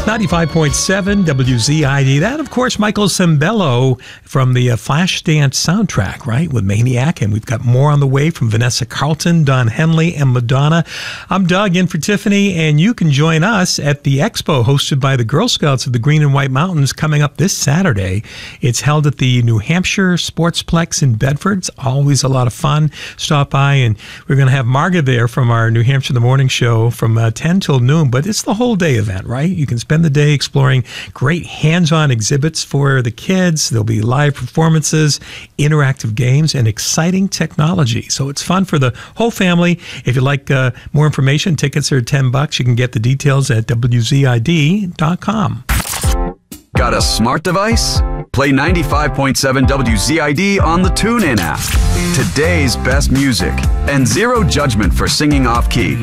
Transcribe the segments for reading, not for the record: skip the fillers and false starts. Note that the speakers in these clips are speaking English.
95.7 WZID. That, of course, Michael Sembello from the Flashdance soundtrack, right, with Maniac. And we've got more on the way from Vanessa Carlton, Don Henley, and Madonna. I'm Doug, in for Tiffany, and you can join us at the expo hosted by the Girl Scouts of the Green and White Mountains coming up this Saturday. It's held at the New Hampshire Sportsplex in Bedford. It's always a lot of fun. Stop by, and we're going to have Marga there from our New Hampshire The Morning Show from 10 till noon, but it's the whole day event, right? You can spend the day exploring great hands-on exhibits for the kids. There'll be live performances, interactive games, and exciting technology. So it's fun for the whole family. If you'd like more information, tickets are $10. You can get the details at WZID.com. Got a smart device? Play 95.7 WZID on the TuneIn app. Today's best music and zero judgment for singing off-key.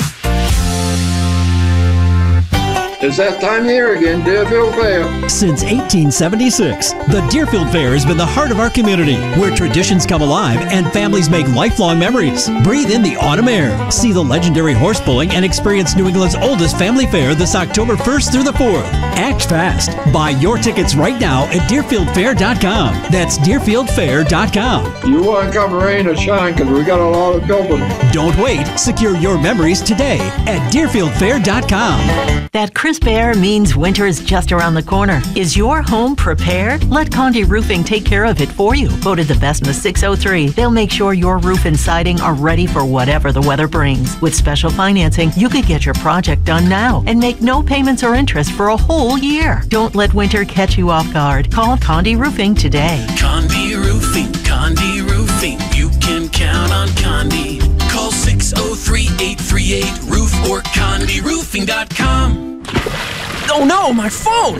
It's that time of year again, Deerfield Fair. Since 1876, the Deerfield Fair has been the heart of our community, where traditions come alive and families make lifelong memories. Breathe in the autumn air. See the legendary horse pulling and experience New England's oldest family fair this October 1st through the 4th. Act fast. Buy your tickets right now at DeerfieldFair.com. That's DeerfieldFair.com. You want to come rain or shine, because we got a lot of building. Don't wait. Secure your memories today at DeerfieldFair.com. That crisp air means winter is just around the corner. Is your home prepared? Let Condé Roofing take care of it for you. Voted the best in the 603. They'll make sure your roof and siding are ready for whatever the weather brings. With special financing, you could get your project done now and make no payments or interest for a whole year. Don't let winter catch you off guard. Call Condé Roofing today. Condé Roofing, Condé Roofing. You can count on Condé. Call 603-838-ROOF or CondéRoofing.com. Oh no, my phone!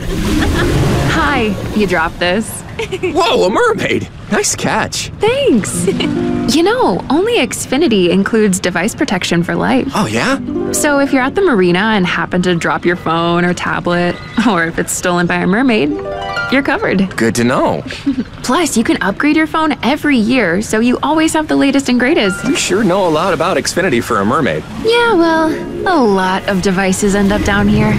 Hi, you dropped this. Whoa, a mermaid! Nice catch. Thanks. You know, only Xfinity includes device protection for life. Oh yeah? So if you're at the marina and happen to drop your phone or tablet, or if it's stolen by a mermaid, you're covered. Good to know. Plus, you can upgrade your phone every year, so you always have the latest and greatest. You sure know a lot about Xfinity for a mermaid. Yeah, well, a lot of devices end up down here.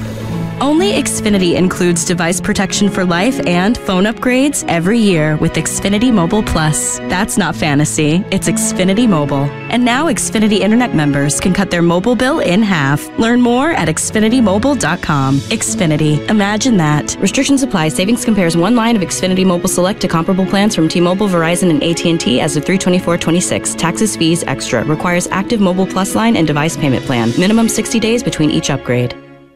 Only Xfinity includes device protection for life and phone upgrades every year with Xfinity Mobile Plus. That's not fantasy, it's Xfinity Mobile. And now Xfinity Internet members can cut their mobile bill in half. Learn more at XfinityMobile.com. Xfinity. Imagine that. Restrictions apply. Savings compares one line of Xfinity Mobile Select to comparable plans from T-Mobile, Verizon, and AT&T as of 3/24/26. Taxes, fees, extra. Requires active Mobile Plus line and device payment plan. Minimum 60 days between each upgrade.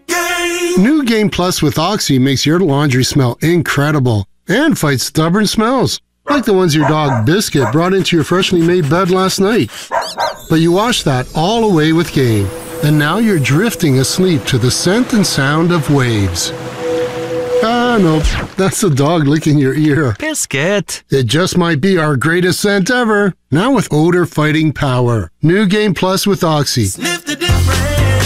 New Game Plus with Oxy makes your laundry smell incredible and fights stubborn smells, like the ones your dog Biscuit brought into your freshly made bed last night. But you wash that all away with Game, and now you're drifting asleep to the scent and sound of waves. Ah, nope, that's the dog licking your ear. Biscuit. It just might be our greatest scent ever, now with odor-fighting power. New Game Plus with Oxy. Sniff the difference.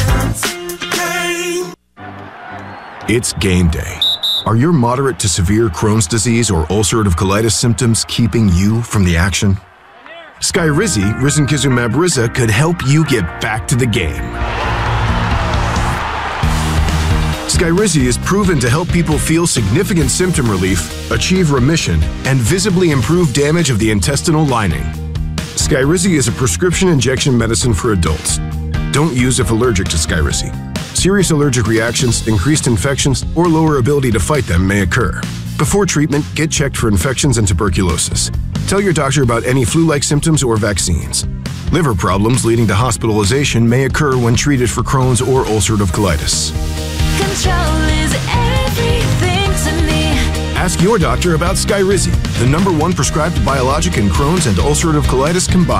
It's game day. Are your moderate to severe Crohn's disease or ulcerative colitis symptoms keeping you from the action? Skyrizi, risankizumab Riza, could help you get back to the game. Skyrizi is proven to help people feel significant symptom relief, achieve remission, and visibly improve damage of the intestinal lining. Skyrizi is a prescription injection medicine for adults. Don't use if allergic to Skyrizi. Serious allergic reactions, increased infections, or lower ability to fight them may occur. Before treatment, get checked for infections and tuberculosis. Tell your doctor about any flu-like symptoms or vaccines. Liver problems leading to hospitalization may occur when treated for Crohn's or ulcerative colitis. Control is everything to me. Ask your doctor about Skyrizi, the #1 prescribed biologic in Crohn's and ulcerative colitis combined.